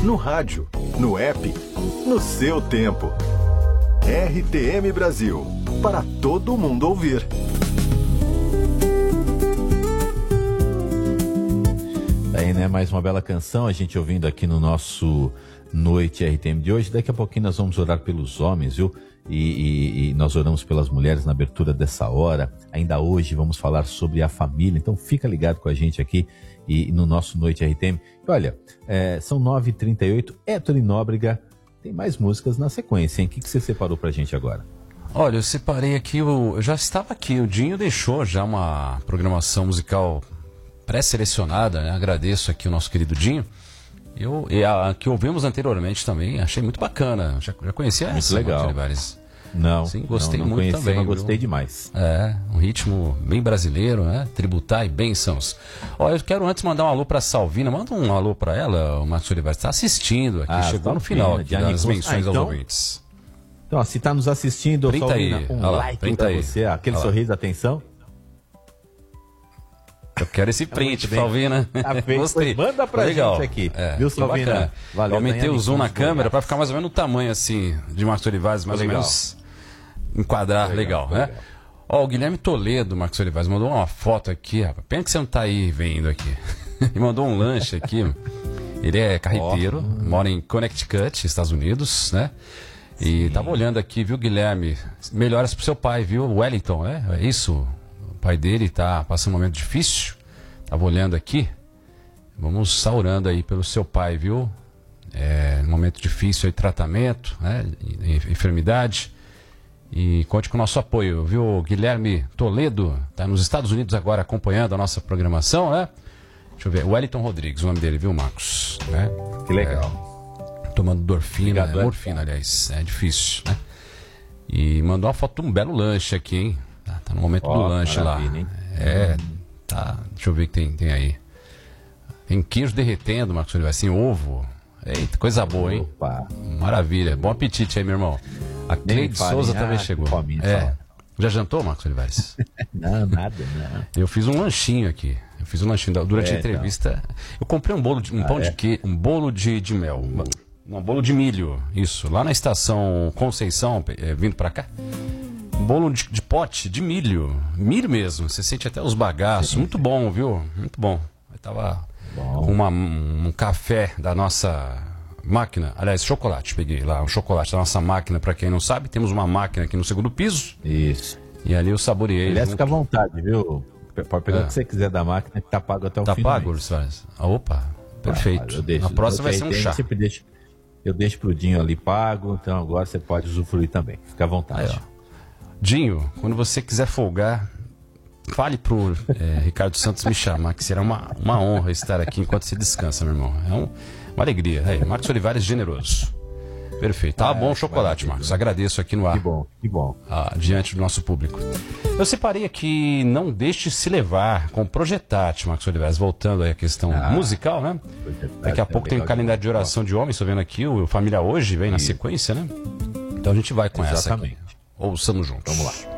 no rádio, no app, no seu tempo. RTM Brasil, para todo mundo ouvir. Aí, né, mais uma bela canção, a gente ouvindo aqui no nosso Noite RTM de hoje. Daqui a pouquinho nós vamos orar pelos homens, viu? E nós oramos pelas mulheres na abertura dessa hora. Ainda hoje vamos falar sobre a família, então fica ligado com a gente aqui e no nosso Noite RTM. E olha, são 9h38, Héctor Nóbrega, tem mais músicas na sequência, hein? O que você separou pra gente agora? Olha, eu separei aqui, eu já estava aqui, o Dinho deixou já uma programação musical pré-selecionada, né? Agradeço aqui o nosso querido Dinho. E a que ouvimos anteriormente também, achei muito bacana. Já conhecia muito essa, legal. Não. Sim, gostei não muito conheci, também. Mas gostei demais. Um ritmo bem brasileiro, né? Tributar e bênçãos. Olha, eu quero antes mandar um alô pra Salvina. Manda um alô pra ela, o Marcos Olivares. Está assistindo aqui, chegou no final aqui, das menções aos ouvintes. Então, se está nos assistindo, Salvina, like pra você, aquele sorriso, atenção. Eu quero esse print, Salvina. Gostei. Manda pra gente aqui. Viu, Salvina? Valeu. Eu aumentei o zoom na câmera para ficar mais ou menos no tamanho assim de Marcos Olivares, mais ou menos enquadrar legal, né? Ó, o Guilherme Toledo, Marcos Olivares, mandou uma foto aqui, rapaz. Pena que você não tá aí vendo aqui. Ele mandou um lanche aqui. Ele é carreteiro, mora em Connecticut, Estados Unidos, né? E tava olhando aqui, viu, Guilherme? Melhoras pro seu pai, viu? Wellington, né? É isso. O pai dele tá passando um momento difícil. Tava olhando aqui. Vamos estar orando aí pelo seu pai, viu? Um momento difícil aí, tratamento, né? Enfermidade. E conte com o nosso apoio, viu? Guilherme Toledo tá nos Estados Unidos agora acompanhando a nossa programação, né? Deixa eu ver. Wellington Rodrigues, o nome dele, viu, Marcos? Que legal. Tomando dorfina, morfina, aliás. É difícil, né? E mandou uma foto de um belo lanche aqui, hein? Tá no momento do lanche lá. Hein? Tá. Deixa eu ver o que tem aí. Tem queijo derretendo, Marcos Oliveira, assim, ovo. Eita, coisa boa, hein? Opa. Maravilha. Bom apetite aí, meu irmão. A Cleide Souza também chegou. Já jantou, Marcos Olivares? Não, nada, não. Eu fiz um lanchinho aqui. Durante a entrevista. Não. Eu comprei um bolo um bolo de mel. Um bolo de milho, isso. Lá na estação Conceição, vindo pra cá. Bolo de pote de milho. Milho mesmo. Você sente até os bagaços. Sim. Muito bom, viu? Muito bom. Eu tava com um café da nossa máquina. Aliás, chocolate. Peguei lá um chocolate da nossa máquina. Pra quem não sabe, temos uma máquina aqui no segundo piso. Isso. E ali eu saboreei. Aliás, fica à vontade, viu? Pode pegar o que você quiser da máquina, que tá pago até o fim. Tá pago, Luiz? Opa, perfeito. A próxima vai ser um chá. Eu deixo pro Dinho ali pago, então agora você pode usufruir também. Fica à vontade. Dinho, quando você quiser folgar, fale pro Ricardo Santos me chamar, que será uma honra estar aqui enquanto você descansa, meu irmão. É uma alegria. Marcos Olivares Generoso. Perfeito. Tá bom o chocolate, Marcos. Agradeço aqui no ar. Que bom. Diante do nosso público. Eu separei aqui Não Deixe Se Levar, com Projetate, Marcos Oliveira. Voltando aí à questão musical, né? Daqui a pouco tem um calendário de oração de homem, estou vendo aqui, o Família Hoje vem na sequência, né? Então a gente vai com essa aqui. Ouçamos juntos. Vamos lá.